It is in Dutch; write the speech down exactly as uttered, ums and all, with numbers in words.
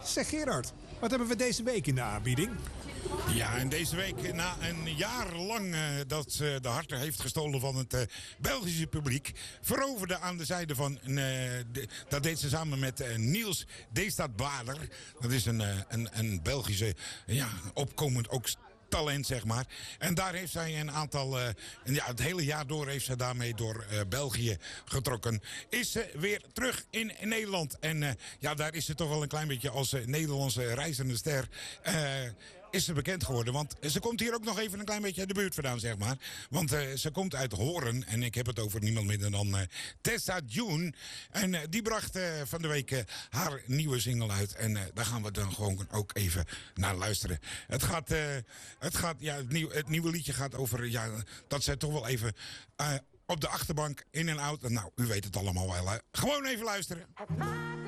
Zeg Gerard, wat hebben we deze week in de aanbieding? Ja, en deze week, na een jaar lang uh, dat ze de harten heeft gestolen van het uh, Belgische publiek, veroverde aan de zijde van, uh, de, dat deed ze samen met uh, Niels Deestad-Bader. Dat is een, uh, een, een Belgische, ja, opkomend ook talent, zeg maar. En daar heeft zij een aantal, uh, ja, het hele jaar door heeft ze daarmee door uh, België getrokken. Is ze weer terug in Nederland. En uh, ja, daar is ze toch wel een klein beetje als uh, Nederlandse reizende ster Uh, is ze bekend geworden. Want ze komt hier ook nog even een klein beetje uit de buurt vandaan, zeg maar. Want uh, ze komt uit Hoorn. En ik heb het over niemand minder dan uh, Tessa June. En uh, die bracht uh, van de week uh, haar nieuwe single uit. En uh, daar gaan we dan gewoon ook even naar luisteren. Het gaat, uh, het gaat ja, het, nieuw, het nieuwe liedje gaat over, ja, dat zij toch wel even uh, op de achterbank in en out. Nou, u weet het allemaal wel, hè. Gewoon even luisteren.